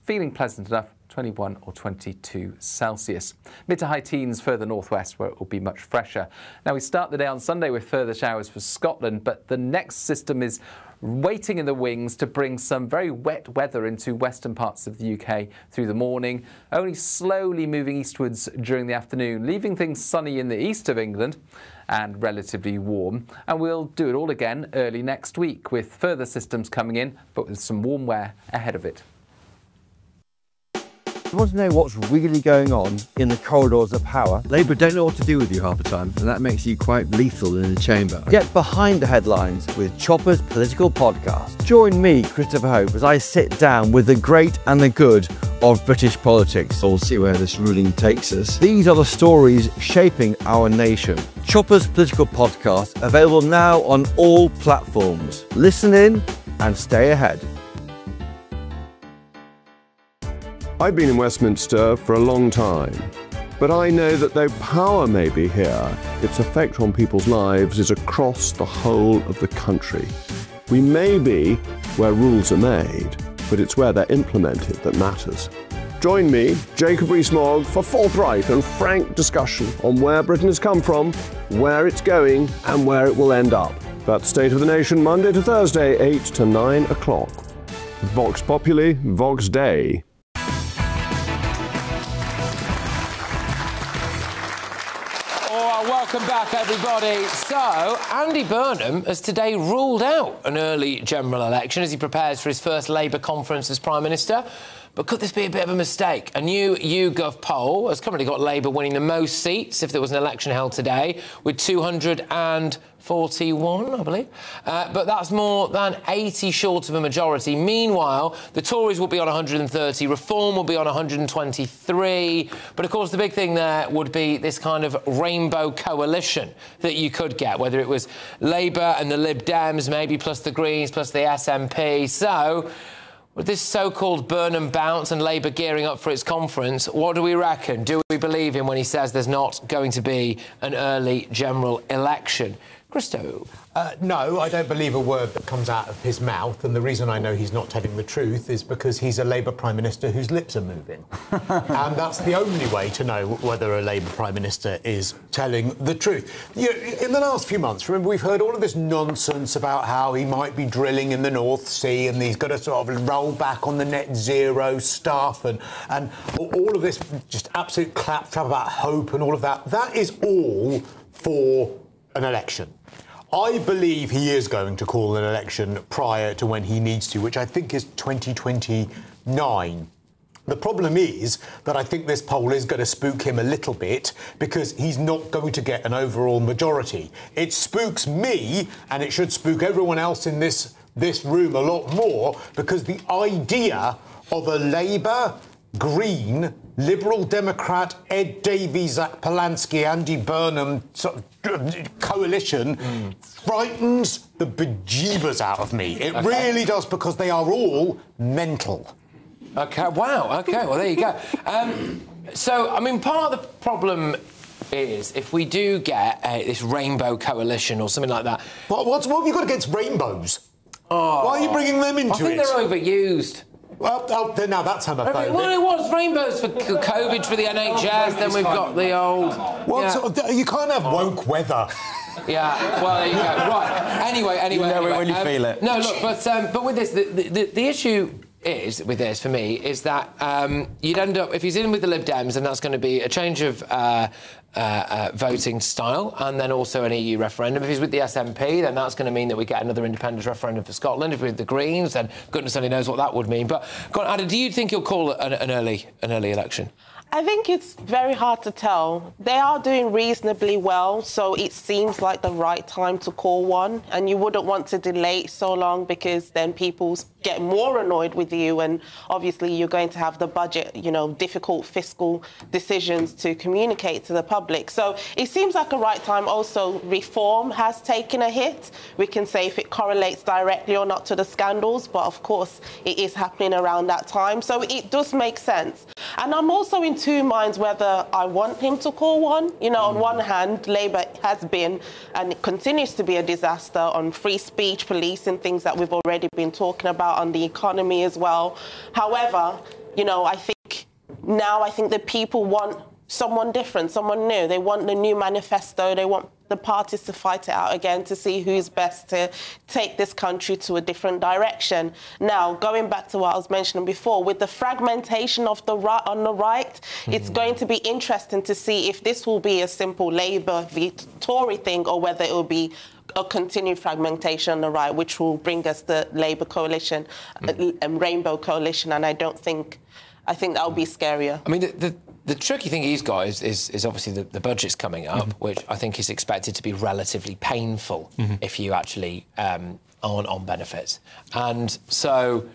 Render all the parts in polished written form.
feeling pleasant enough, 21 or 22 Celsius. Mid to high teens further northwest where it will be much fresher. Now we start the day on Sunday with further showers for Scotland, but the next system is waiting in the wings to bring some very wet weather into western parts of the UK through the morning, only slowly moving eastwards during the afternoon, leaving things sunny in the east of England and relatively warm. And we'll do it all again early next week with further systems coming in, but with some warm wear ahead of it. You want to know what's really going on in the corridors of power? Labour don't know what to do with you half the time, and that makes you quite lethal in the chamber. Get behind the headlines with Chopper's Political Podcast. Join me, Christopher Hope, as I sit down with the great and the good of British politics. We'll see where this ruling takes us. These are the stories shaping our nation. Chopper's Political Podcast, available now on all platforms. Listen in and stay ahead. I've been in Westminster for a long time, but I know that though power may be here, its effect on people's lives is across the whole of the country. We may be where rules are made, but it's where they're implemented that matters. Join me, Jacob Rees-Mogg, for forthright and frank discussion on where Britain has come from, where it's going, and where it will end up. That's State of the Nation, Monday to Thursday, 8 to 9 o'clock. Vox Populi, Vox Dei. Welcome back, everybody. So, Andy Burnham has today ruled out an early general election as he prepares for his first Labour conference as Prime Minister. But could this be a bit of a mistake? A new YouGov poll has currently got Labour winning the most seats if there was an election held today, with 241, I believe. But that's more than 80 short of a majority. Meanwhile, the Tories will be on 130, Reform will be on 123. But, of course, the big thing there would be this kind of rainbow coalition that you could get, whether it was Labour and the Lib Dems, maybe plus the Greens, plus the SNP. So, with this so-called Burnham bounce and Labour gearing up for its conference, what do we reckon? Do we believe him when he says there's not going to be an early general election? Christo? No, I don't believe a word that comes out of his mouth, and the reason I know he's not telling the truth is because he's a Labour Prime Minister whose lips are moving. And that's the only way to know whether a Labour Prime Minister is telling the truth. In the last few months, remember, we've heard all of this nonsense about how he might be drilling in the North Sea and he's got to sort of roll back on the net zero stuff and all of this just absolute claptrap about hope and all of that. That is all for an election. I believe he is going to call an election prior to when he needs to, which I think is 2029. The problem is that I think this poll is going to spook him a little bit because he's not going to get an overall majority. It spooks me, and it should spook everyone else in this room a lot more, because the idea of a Labour, Green, Liberal Democrat, Ed Davies, Zach Polanski, Andy Burnham sort of coalition frightens the bejeebers out of me. It really does, because they are all mental. OK, wow, OK, well, there you go. So, I mean, part of the problem is if we do get this rainbow coalition or something like that... What have you got against rainbows? Oh, why are you bringing them into it? I think they're overused. Well, now that's homophobic. Well, it was rainbows for COVID, for the NHS, then we've got the old... You can't have woke weather. Yeah, well, there you go. Right. Anyway. You know it when you feel it. No, look, but with this, the issue is, with this, for me, is that you'd end up, if he's in with the Lib Dems, then that's going to be a change of voting style, and then also an EU referendum. If he's with the SNP, then that's going to mean that we get another independence referendum for Scotland. If we're with the Greens, then goodness only knows what that would mean. But, go on, Ada, do you think he'll call an early election? I think it's very hard to tell. They are doing reasonably well, so it seems like the right time to call one. And you wouldn't want to delay it so long, because then people get more annoyed with you, and obviously you're going to have the budget, difficult fiscal decisions to communicate to the public. So it seems like a right time. Also, Reform has taken a hit. We can say if it correlates directly or not to the scandals, but of course it is happening around that time. So it does make sense. And I'm also in two minds whether I want him to call one. On one hand, Labour has been and continues to be a disaster on free speech, police, and things that we've already been talking about, on the economy as well. However, I think the people want someone different, someone new. They want the new manifesto. They want the parties to fight it out again to see who's best to take this country to a different direction. Now, going back to what I was mentioning before, with the fragmentation of the right on the right, it's going to be interesting to see if this will be a simple Labour v Tory thing or whether it will be a continued fragmentation on the right, which will bring us the Labour coalition and Rainbow coalition. And I think that would be scarier. I mean, the tricky thing he's got is obviously the budget's coming up, which I think is expected to be relatively painful if you actually on benefits. And so,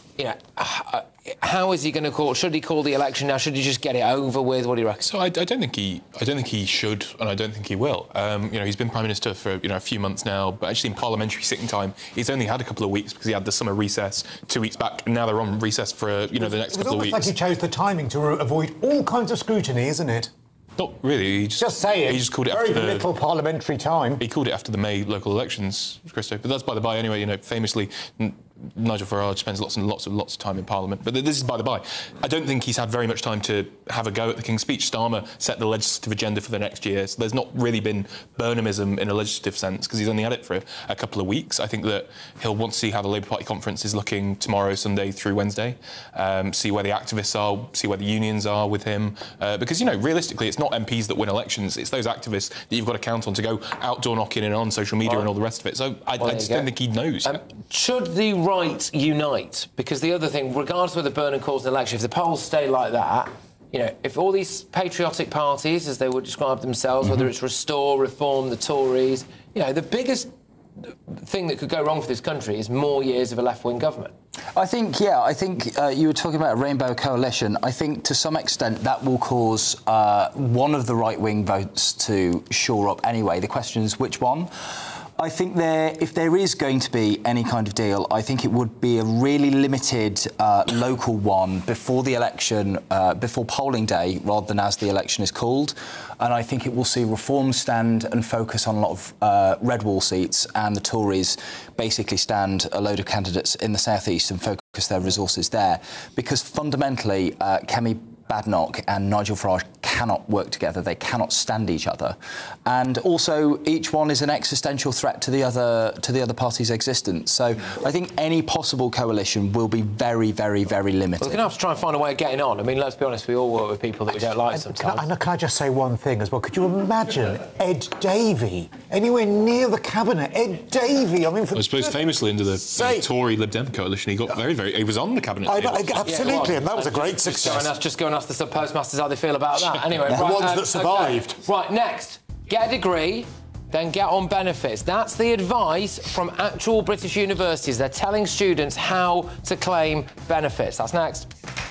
how is he going to call? Should he call the election now? Should he just get it over with? What do you reckon? So I don't think he should, and I don't think he will. He's been Prime Minister for a few months now, but actually in parliamentary sitting time, he's only had a couple of weeks because he had the summer recess 2 weeks back, and now they're on recess for the next couple of weeks. It's like he chose the timing to avoid all kinds of scrutiny, isn't it? Not really. He just say it. He just called it very after little parliamentary time. He called it after the May local elections, Christo. But that's by the by. Anyway, famously, Nigel Farage spends lots of time in Parliament. But this is by the by. I don't think he's had very much time to have a go at the King's Speech. Starmer set the legislative agenda for the next year, so there's not really been Burnhamism in a legislative sense because he's only had it for a couple of weeks. I think that he'll want to see how the Labour Party conference is looking tomorrow, Sunday through Wednesday, see where the activists are, see where the unions are with him. Because, realistically, it's not MPs that win elections, it's those activists that you've got to count on to go outdoor knocking and on social media and all the rest of it. So I just don't think he knows. Should the right unite? Because the other thing, regardless of whether Burnham calls an election, if the polls stay like that, if all these patriotic parties, as they would describe themselves, whether it's Restore, Reform, the Tories, the biggest thing that could go wrong for this country is more years of a left-wing government. I think you were talking about a rainbow coalition. I think to some extent that will cause one of the right-wing votes to shore up anyway. The question is which one. I think if there is going to be any kind of deal, I think it would be a really limited local one before the election, before polling day, rather than as the election is called. And I think it will see Reform stand and focus on a lot of red wall seats, and the Tories basically stand a load of candidates in the southeast and focus their resources there. Because fundamentally, Kemi Badenoch and Nigel Farage cannot work together. They cannot stand each other, and also each one is an existential threat to the other party's existence. So I think any possible coalition will be very, very, very limited. Well, we're going to have to try and find a way of getting on. I mean, let's be honest, we all work with people that we don't like sometimes. Can I just say one thing as well? Could you imagine Ed Davey anywhere near the cabinet? Ed Davey, I suppose famously under the Tory Lib Dem coalition, he got he was on the cabinet. Absolutely, and that was a great success. Just go and ask the sub-postmasters how they feel about that. Anyway, the ones that survived. Okay. Right, next, get a degree, then get on benefits. That's the advice from actual British universities. They're telling students how to claim benefits. That's next.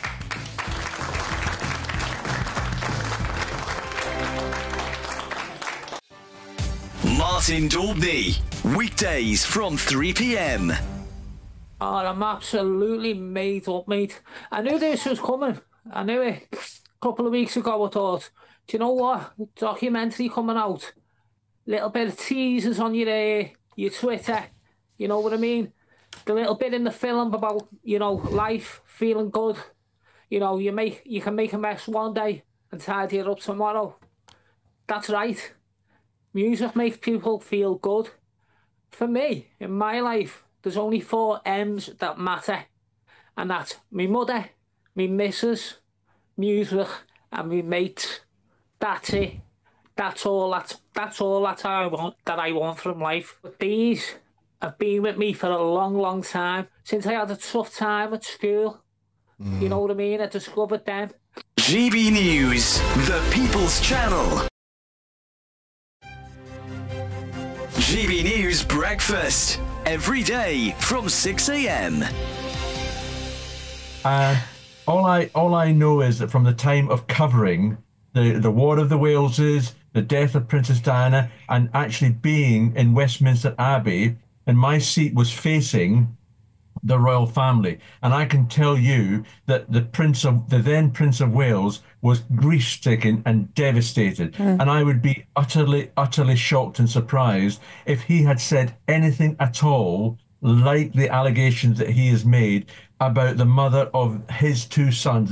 Martin Daubney, weekdays from 3 p.m. Oh, I'm absolutely made up, mate. I knew this was coming. I knew it. A couple of weeks ago, I thought, do you know what? Documentary coming out. Little bit of teasers on your Twitter. You know what I mean? The little bit in the film about, life, feeling good. You can make a mess one day and tidy it up tomorrow. That's right. Music makes people feel good. For me, in my life, there's only 4 M's that matter. And that's me mother, me missus, music, and me mates. That's it. That's all that I want from life. But these have been with me for a long, long time. Since I had a tough time at school. You know what I mean? I discovered them. GB News, the People's Channel. GB News Breakfast, every day from 6 a.m. All I know is that from the time of covering the War of the Waleses, the death of Princess Diana, and actually being in Westminster Abbey, and my seat was facing the royal family, and I can tell you that the then Prince of Wales was grief-stricken and devastated, and I would be utterly shocked and surprised if he had said anything at all like the allegations that he has made about the mother of his two sons.